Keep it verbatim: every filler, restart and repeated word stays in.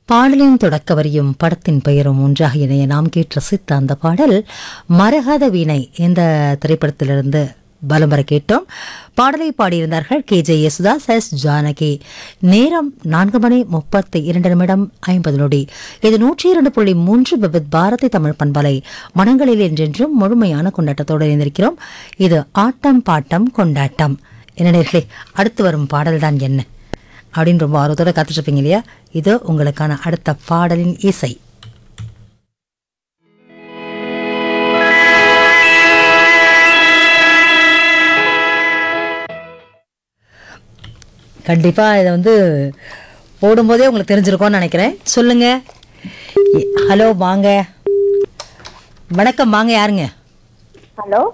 பாடலின் தொடக்க வரியும் படத்தின் பெயரும் ஒன்றாக இணைய நாம் கேட்டு ரசித்த அந்த பாடல் மரகத வீணை இந்த திரைப்படத்திலிருந்து பலம் வர கேட்டோம். பாடலை பாடியிருந்தார்கள் K J Yesudas, S Janaki. நேரம் நான்கு மணி முப்பத்தி இரண்டு நிமிடம் ஐம்பது நொடி. இது நூற்றி இரண்டு புள்ளி மூன்று விவித் பாரதி தமிழ் பண்பலை மனங்களில் என்றென்றும் முழுமையான கொண்டாட்டத்தோடு இணைந்திருக்கிறோம். இது ஆட்டம் பாட்டம் கொண்டாட்டம். என்ன நேர்களே, அடுத்து வரும் பாடல் தான் என்ன அப்படின்னு ரொம்ப ஆர்வத்தோட காத்துட்ருப்பீங்க இல்லையா? இது உங்களுக்கான அடுத்த பாடலின் இசை. கண்டிப்பா இதை வந்து ஓடும்போதே உங்களுக்கு தெரிஞ்சிருக்கோன்னு நினைக்கிறேன். சொல்லுங்க. ஹலோ, வாங்க. வணக்கம், வாங்க. யாருங்க? ஹலோ.